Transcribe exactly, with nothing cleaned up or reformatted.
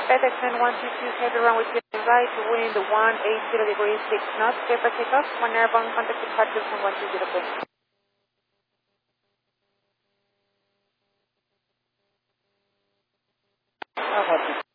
FedEx N one two two, heavy runway two right, wind one eighty degrees, six knots, clear for takeoff, one airborne, contact departure from one two zero four. Okay.